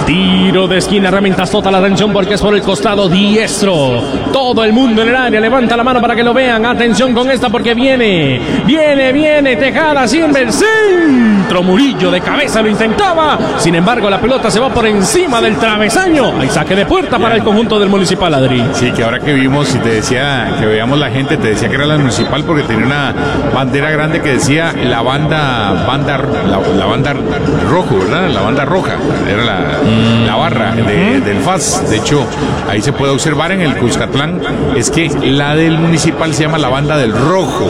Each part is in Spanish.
Tiro de esquina, herramientas toda la atención porque es por el costado diestro. Todo el mundo en el área, levanta la mano para que lo vean. Atención con esta porque viene, Tejada, siempre el centro. Murillo de cabeza lo intentaba. Sin embargo, la pelota se va por encima del travesaño. Hay saque de puerta para el conjunto del Municipal, Adri. Sí, que ahora que vimos y te decía que veíamos la gente, te decía que era la Municipal porque tenía una bandera grande que decía la banda rojo, ¿verdad? La banda roja. Era la barra del FAS. De hecho, ahí se puede observar en el Cuscatlán, es que la del Municipal se llama la banda del rojo.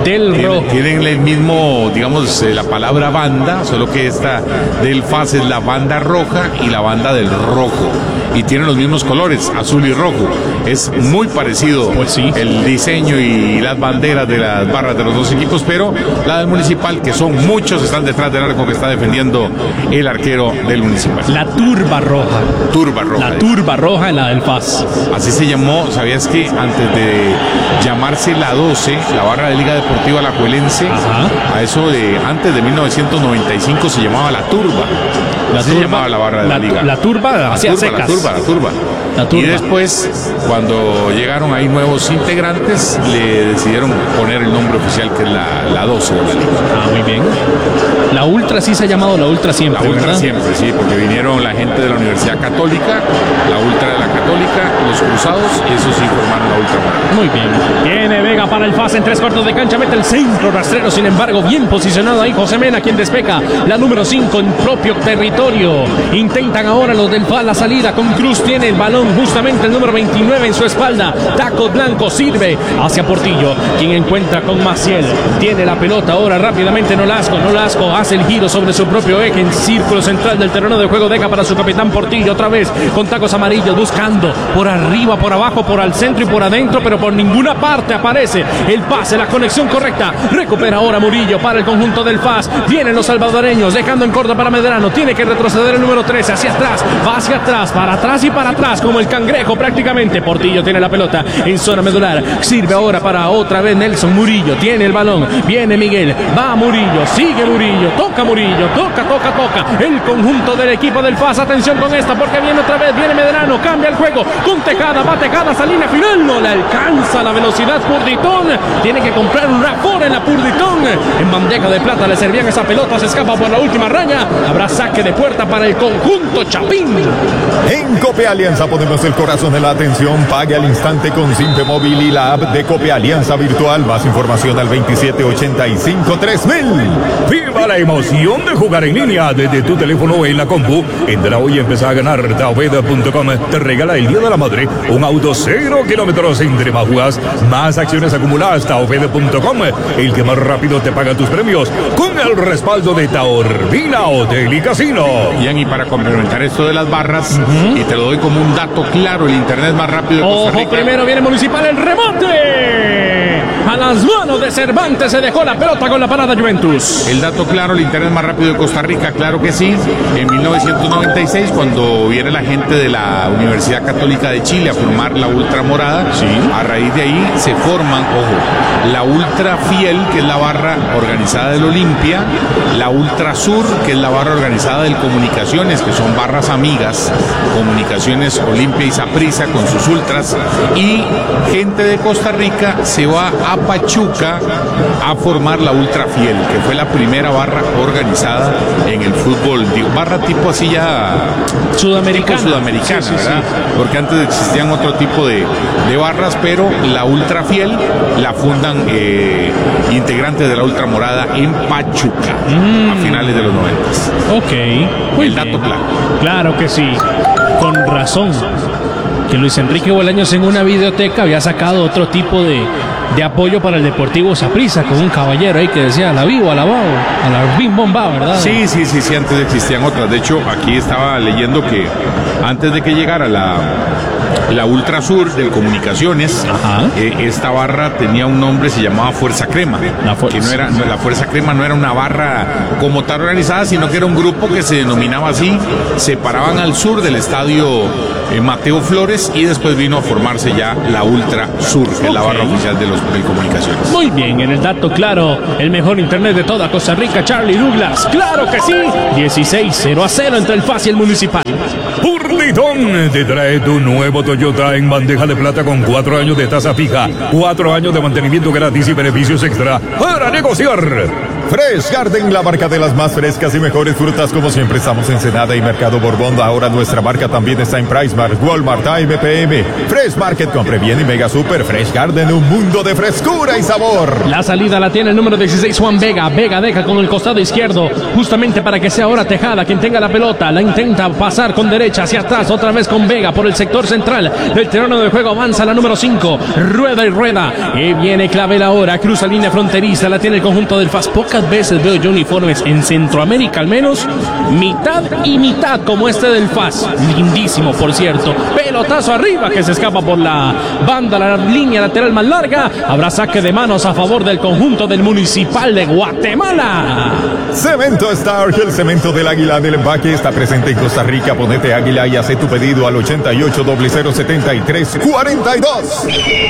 Tienen el mismo, digamos, la palabra banda, solo que esta del FAS es la banda roja y la banda del rojo. Y tienen los mismos colores, azul y rojo. Es muy parecido, pues sí, el diseño y las banderas de las barras de los dos equipos, pero la del Municipal, que son muchos, están detrás del arco que está defendiendo el arquero del Municipal. La turba roja. La turba roja en la del FAS. Así se llamó, ¿sabías que antes de llamarse la 12, la barra de Liga Deportiva Alajuelense, a eso de antes de 1995 se llamaba la turba? Así se llamaba la barra de la Liga. La turba hacía secas. La turba. Y después, cuando llegaron ahí nuevos integrantes, le decidieron poner el nombre oficial, que es la 12 de la Liga. Muy bien. La Ultra sí se ha llamado la Ultra siempre, La Ultra, ¿verdad? Siempre, sí, porque vinieron la gente de la Universidad Católica, la Ultra de la Católica, los Cruzados, y eso sí formaron la Ultra. Muy bien. Viene Vega para el FAS en 3/4 de cancha, mete el centro rastrero, sin embargo, bien posicionado ahí José Mena, quien despeja la número 5 en propio territorio. Intentan ahora los del FAS la salida con Cruz, tiene el balón justamente el número 29 en su espalda. Taco blanco, sirve hacia Portillo, quien encuentra con Maciel. Tiene la pelota ahora rápidamente Nolasco hace el giro sobre su propio eje en círculo central del terreno de juego. Deja para su capitán Portillo otra vez con tacos amarillos, buscando por arriba, por abajo, por al centro y por adentro, pero por ninguna parte aparece el pase, la conexión correcta. Recupera ahora Murillo para el conjunto del FAS. Vienen los salvadoreños dejando en corto para Medrano. Tiene que retroceder el número 13 hacia atrás, va hacia atrás, para atrás y para atrás como el cangrejo prácticamente. Portillo tiene la pelota en zona medular, sirve ahora para otra vez Nelson. Murillo tiene el balón, viene Miguel, va Murillo, sigue Murillo, toca Murillo, toca el conjunto del equipo del FAS. Atención con esta porque viene otra vez, viene Medrano, cambia el juego con Tejada, va Tejada, Salina final, no le alcanza la velocidad Purditón, tiene que comprar un rapor en la Purditón, en bandeja de plata le servían esa pelota, se escapa por la última raya, habrá saque de puerta para el conjunto Chapín. En Cope Alianza ponemos el corazón de la atención. Pague al instante con Simpe Móvil y la app de Cope Alianza Virtual. Más información al 2785-3000. ¡Viva la emoción de jugar en línea desde tu teléfono o en la compu! Entra hoy y empieza a ganar. Taobeda.com te regala el Día de la Madre un auto 0 kilómetros. Entre más jugas, más acciones acumuladas. Taobeda.com, el que más rápido te paga tus premios, con el respaldo de Taorbina Hotel y Casino. Bien, y para complementar esto de las barras, y te lo doy como un dato claro, el internet más rápido de Costa Rica. Primero viene Municipal, el rebote a las manos de Cervantes, se dejó la pelota con la parada Juventus. El dato claro, el internet más rápido de Costa Rica, claro que sí. En 1996, cuando viene la gente de la Universidad Católica de Chile a formar la Ultra Morada, a raíz de ahí se forman, la Ultra Fiel, que es la barra organizada del Olimpia, la Ultra Sur, que es la barra organizada del Comunicaciones, que son barras amigas, Comunicaciones, Olimpia y Saprissa con sus ultras, y gente de Costa Rica se va a Pachuca a formar la Ultra Fiel, que fue la primera barra organizada en el fútbol, barra tipo así ya sudamericana, ¿verdad? Porque antes existían otro tipo de barras, pero la Ultra Fiel la fundan integrantes de la Ultra Morada en Pachuca a finales de los 90. Ok, muy el dato claro. Claro que sí, con razón que Luis Enrique Bolaños en una videoteca había sacado otro tipo de apoyo para el Deportivo Saprissa, con un caballero ahí que decía a la vivo, a la bao, a la bim bomba, ¿verdad? Sí, antes existían otras. De hecho, aquí estaba leyendo que antes de que llegara la Ultra Sur del Comunicaciones, esta barra tenía un nombre, se llamaba Fuerza Crema, la Fuerza Crema no era una barra como tal organizada, sino que era un grupo que se denominaba así. Se paraban al sur del estadio Mateo Flores, y después vino a formarse ya la Ultra Sur, que es la barra oficial del Comunicaciones. Muy bien, en el dato claro, el mejor internet de toda Costa Rica, Charlie Douglas, claro que sí, 16-0-0 entre el FAS y el Municipal. Burlitón te trae tu nuevo Toyota en bandeja de plata con 4 años de tasa fija, 4 años de mantenimiento gratis y beneficios extra para negociar. Fresh Garden, la marca de las más frescas y mejores frutas. Como siempre estamos en Senada y Mercado Borbón. Ahora nuestra marca también está en PriceMart, Walmart, AMPM. Fresh Market, compre bien y Mega Super. Fresh Garden, un mundo de frescura y sabor. La salida la tiene el número 16, Juan Vega. Vega deja con el costado izquierdo, justamente para que sea ahora Tejada quien tenga la pelota. La intenta pasar con derecha hacia atrás, otra vez con Vega por el sector central del terreno de juego. Avanza la número 5, rueda y rueda. Y viene Clavel ahora, cruza línea fronteriza, la tiene el conjunto del FAS. Pocas veces veo yo uniformes en Centroamérica, al menos mitad y mitad como este del FAS. Lindísimo, por cierto. Pelotazo arriba que se escapa por la banda, la línea lateral más larga. Habrá saque de manos a favor del conjunto del Municipal de Guatemala. Cemento Starch, el cemento del Águila del Empaque, está presente en Costa Rica. Ponete Águila y hace tu pedido al 88007342.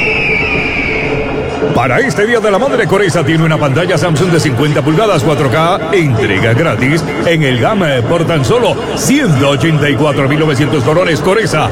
Para este Día de la Madre, Coresa tiene una pantalla Samsung de 50 pulgadas 4K, entrega gratis en el GAM por tan solo 184.900 colones. Coresa,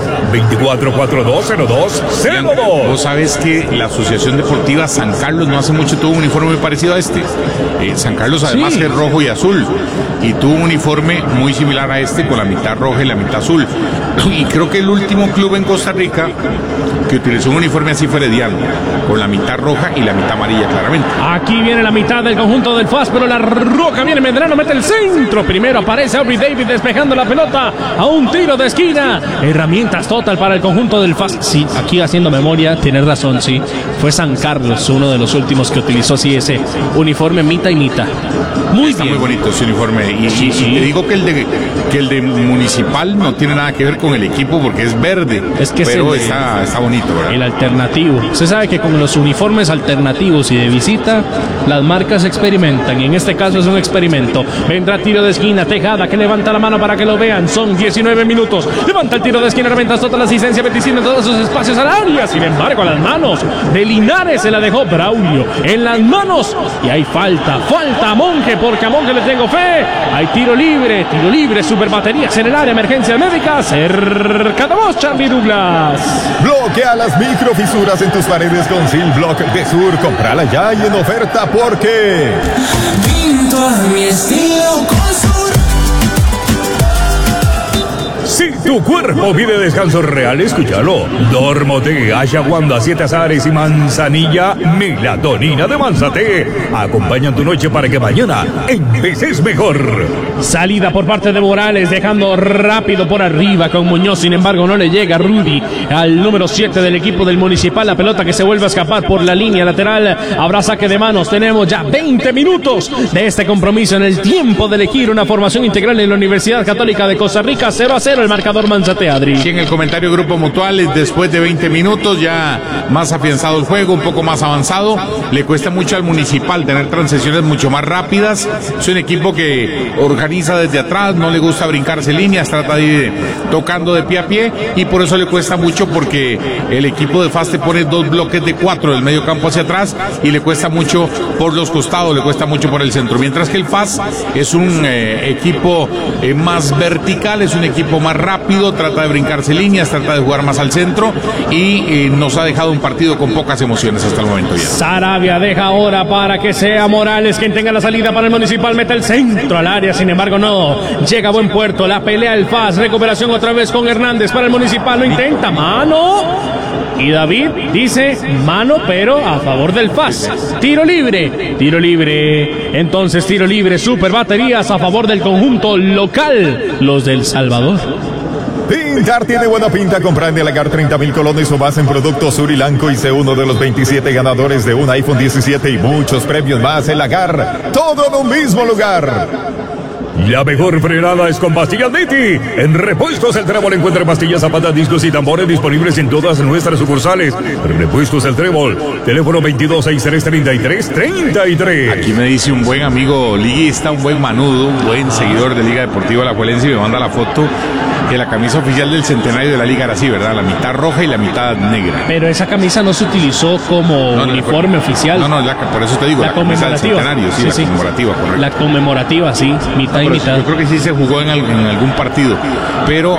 24420202. Vos sabés que la Asociación Deportiva San Carlos no hace mucho tuvo un uniforme muy parecido a este. San Carlos además es rojo y azul, y tuvo un uniforme muy similar a este con la mitad roja y la mitad azul. Y creo que el último club en Costa Rica que utilizó un uniforme así fue Herediano, con la mitad roja y la mitad amarilla, claramente. Aquí viene la mitad del conjunto del FAS, pero la roca viene Medrano, mete el centro. Primero aparece Aubrey David despejando la pelota a un tiro de esquina. Herramientas total para el conjunto del FAS. Sí, aquí haciendo memoria, tienes razón, sí. Fue San Carlos uno de los últimos que utilizó así ese uniforme mitad y mitad. Está muy bonito ese uniforme. Y te digo que el de Municipal no tiene nada que ver con el equipo porque es verde. Pero está bonito, ¿verdad? El alternativo. Se sabe que con los uniformes alternativos y de visita, las marcas experimentan. Y en este caso es un experimento. Vendrá tiro de esquina. Tejada que levanta la mano para que lo vean. Son 19 minutos. Levanta el tiro de esquina. Reventas toda la asistencia. 25 en todos sus espacios al área. Sin embargo, a las manos de Linares se la dejó Braulio. En las manos. Y hay falta. Falta a Monje, porque a Monje le tengo fe. Hay tiro libre. Tiro libre. Super baterías en el área. Emergencia médica. Cerca de vos, Charlie Douglas. Bloquea las microfisuras en tus paredes con Seal Block de Sur. Comprala ya y en oferta porque pinto a mi estilo con Sur. Si tu cuerpo pide descanso real, escúchalo. Dormote, Ashwagandha, 7 azares y manzanilla, melatonina de Manzate. Acompañan tu noche para que mañana empeces mejor. Salida por parte de Morales, dejando rápido por arriba con Muñoz. Sin embargo, no le llega Rudy al número 7 del equipo del Municipal. La pelota que se vuelve a escapar por la línea lateral. Habrá saque de manos. Tenemos ya 20 minutos de este compromiso en el tiempo de elegir una formación integral en la Universidad Católica de Costa Rica. 0-0 el marcador Manzate, Adri. Sí, en el comentario Grupo Mutual, después de 20 minutos ya más afianzado el juego, un poco más avanzado. Le cuesta mucho al Municipal tener transiciones mucho más rápidas. Es un equipo que organiza desde atrás, no le gusta brincarse líneas, trata de ir tocando de pie a pie, y por eso le cuesta mucho, porque el equipo de FAS te pone 2 bloques de 4 del medio campo hacia atrás y le cuesta mucho por los costados, le cuesta mucho por el centro, mientras que el FAS es un equipo más vertical, es un equipo más rápido, trata de brincarse líneas, trata de jugar más al centro, y nos ha dejado un partido con pocas emociones hasta el momento ya. Sarabia deja ahora para que sea Morales quien tenga la salida para el Municipal, mete el centro al área, sin embargo no llega a buen puerto. La pelea el FAS, recuperación otra vez con Hernández para el Municipal, lo intenta, mano, y David dice mano, pero a favor del FAS. Tiro libre, entonces tiro libre, super baterías a favor del conjunto local, los del Salvador. Pintar tiene buena pinta. Compra en Delagar 30,000 colones o más en productos Surilanco y sé uno de los 27 ganadores de un iPhone 17 y muchos premios más. Delagar, todo en un mismo lugar. La mejor frenada es con Pastillas Niti. En Repuestos El Trébol encuentra pastillas, zapatas, discos y tambores disponibles en todas nuestras sucursales. Repuestos El Trébol, teléfono 22633333. Aquí me dice un buen amigo liguista, un buen manudo, un buen seguidor de Liga Deportiva Alajuelense, y me manda la foto que la camisa oficial del centenario de la liga era así, ¿verdad? La mitad roja y la mitad negra. Pero esa camisa no se utilizó como uniforme oficial. No, por eso te digo, la camisa del centenario, sí, la conmemorativa, correcto. La conmemorativa, sí, mitad y mitad. Yo creo que sí se jugó en algún partido, pero